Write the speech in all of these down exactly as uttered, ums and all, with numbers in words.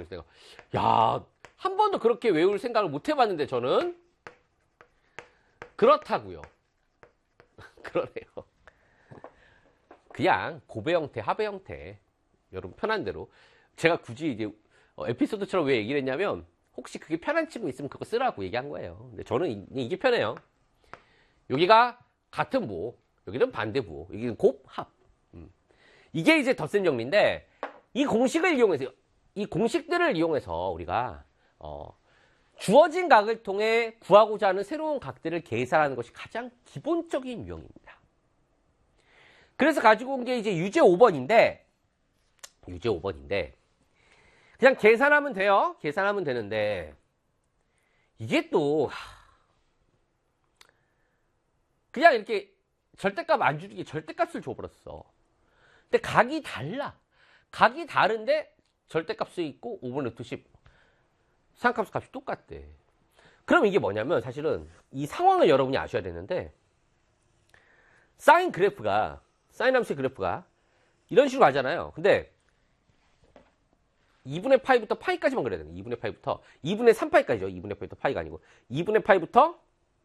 그래서 내가 야, 한 번도 그렇게 외울 생각을 못 해봤는데 저는 그렇다고요. 그러네요. 그냥 고배 형태, 하배 형태 여러분 편한 대로 제가 굳이 이제 에피소드처럼 왜 얘기를 했냐면 혹시 그게 편한 친구 있으면 그거 쓰라고 얘기한 거예요. 근데 저는 이게 편해요. 여기가 같은 부호, 여기는 반대 부호, 여기는 곱, 합. 음. 이게 이제 덧셈 정리인데 이 공식을 이용해서 이 공식들을 이용해서 우리가 어, 주어진 각을 통해 구하고자 하는 새로운 각들을 계산하는 것이 가장 기본적인 유형입니다. 그래서 가지고 온 게 이제 유제 오 번인데 유제 오 번인데 그냥 계산하면 돼요. 계산하면 되는데 이게 또 그냥 이렇게 절대값 안 주기 절대값을 줘버렸어. 근데 각이 달라. 각이 다른데 절대값이 있고 오분의 루트 십 상값 값이 똑같대. 그럼 이게 뭐냐면 사실은 이 상황을 여러분이 아셔야 되는데 사인 그래프가 사인 함수의 그래프가 이런 식으로 가잖아요. 근데 이분의 파이부터 파이까지만 그려야 되는 거예요. 이분의 파이부터 이분의 삼 파이까지죠. 이분의 파이부터 파이가 아니고 이분의 파이부터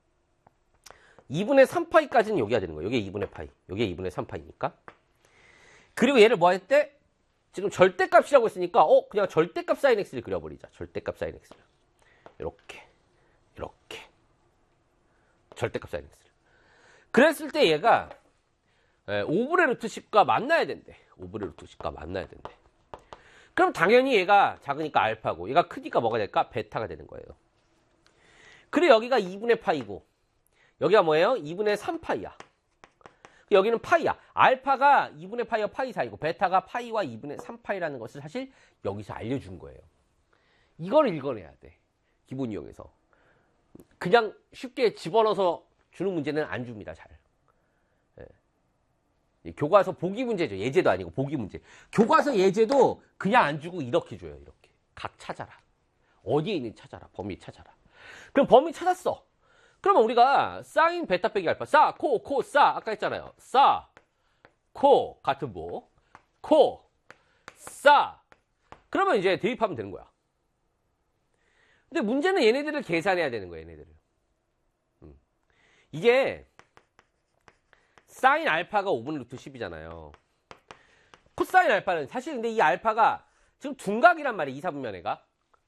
이분의 삼 파이까지는 여기가 되는 거예요. 여기에 이분의 파이, 여기에 이분의 삼 파이니까. 그리고 얘를 뭐 할 때 지금 절대값이라고 했으니까 어 그냥 절대값 사인 x를 그려버리자. 절대값 사인 x를 이렇게 이렇게 절대값 사인 x를 그랬을 때 얘가 오분의 루트 십과 만나야 된대. 오분의 루트 십과 만나야 된대. 그럼 당연히 얘가 작으니까 알파고 얘가 크니까 뭐가 될까? 베타가 되는 거예요. 그리고 여기가 이분의 파이고 여기가 뭐예요? 이분의 삼 파이야. 여기는 파이야. 알파가 이분의 파이와 파이 사이고 베타가 파이와 이분의 삼 파이라는 것을 사실 여기서 알려준 거예요. 이걸 읽어내야 돼. 기본 이용에서. 그냥 쉽게 집어넣어서 주는 문제는 안 줍니다. 잘. 예. 교과서 보기 문제죠. 예제도 아니고 보기 문제. 교과서 예제도 그냥 안 주고 이렇게 줘요. 이렇게. 각 찾아라. 어디에 있는지 찾아라. 범위 찾아라. 그럼 범위 찾았어. 그러면 우리가 사인 베타 빼기 알파, 사, 코, 코, 사 아까 했잖아요. 사, 코 같은 보, 코, 사. 그러면 이제 대입하면 되는 거야. 근데 문제는 얘네들을 계산해야 되는 거야. 얘네들을. 음. 이게 사인 알파가 오분의 루트 십이잖아요. 코사인 알파는 사실 근데 이 알파가 지금 둔각이란 말이야. 이사분면에가.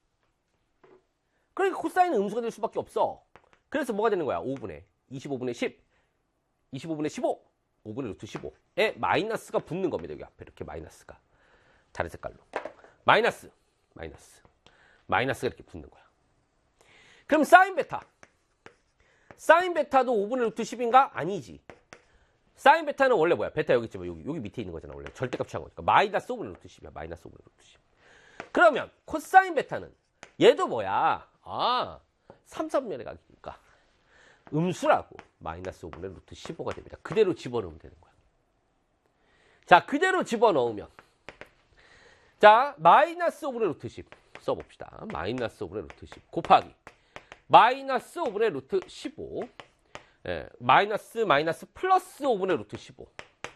그러니까 코사인은 음수가 될 수밖에 없어. 그래서 뭐가 되는 거야? 오분의 이십오분의 십, 이십오분의 십오, 오분의 루트 십오에 마이너스가 붙는 겁니다. 여기 앞에 이렇게 마이너스가 다른 색깔로 마이너스, 마이너스, 마이너스가 이렇게 붙는 거야. 그럼 사인 베타, 사인 베타도 오분의 루트 십인가? 아니지. 사인 베타는 원래 뭐야? 베타 여기 있지만 여기 여기 밑에 있는 거잖아. 원래 절대값 취한 거니까 마이너스 오분의 루트 십이야. 마이너스 오분의 루트 십. 그러면 코사인 베타는 얘도 뭐야? 아, 삼사분면에 가니까 음수라고 마이너스 오분의 루트 십오가 됩니다. 그대로 집어넣으면 되는 거야. 자, 그대로 집어넣으면 자, 마이너스 오분의 루트 십 써봅시다. 마이너스 오분의 루트 십 곱하기 마이너스 오분의 루트 십오 예, 마이너스 마이너스 플러스 오분의 루트 십오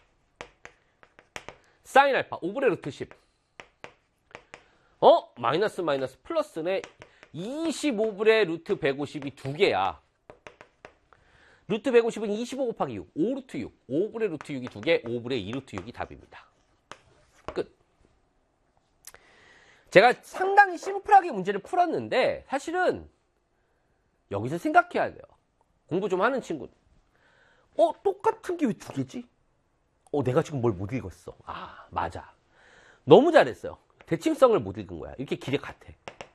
사인 알파 오분의 루트 십 어? 마이너스 마이너스 플러스네 이십오분의 루트 백오십이 두 개야. 루트 백오십은 이십오 곱하기 육, 오 루트 육, 오분의 루트 육이 두 개, 오분의 이 루트 육이 답입니다. 끝. 제가 상당히 심플하게 문제를 풀었는데 사실은 여기서 생각해야 돼요. 공부 좀 하는 친구. 어? 똑같은 게 왜 두 개지? 어? 내가 지금 뭘 못 읽었어. 아, 맞아. 너무 잘했어요. 대칭성을 못 읽은 거야. 이렇게 길이 같아.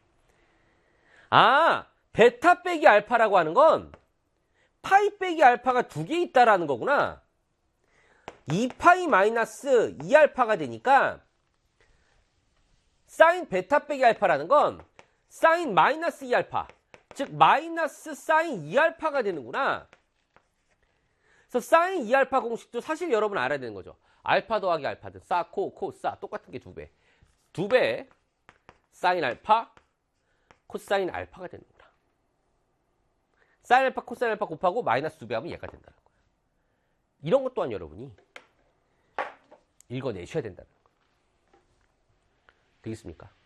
아, 베타 빼기 알파라고 하는 건 파이 빼기 알파가 두 개 있다라는 거구나. 이 파이 마이너스 이 알파가 되니까 사인 베타 빼기 알파라는 건 사인 마이너스 이 알파, 즉 마이너스 사인 이 알파가 되는구나. 그래서 사인 이 알파 공식도 사실 여러분 알아야 되는 거죠. 알파 더하기 알파든 사, 코, 코, 사 똑같은 게 두 배. 두 배 사인 알파, 코사인 알파가 되는구나. 사인 알파, 코사인 알파 곱하고 마이너스 두 배 하면 얘가 된다는 거야. 이런 것 또한 여러분이 읽어내셔야 된다는 거야. 되겠습니까?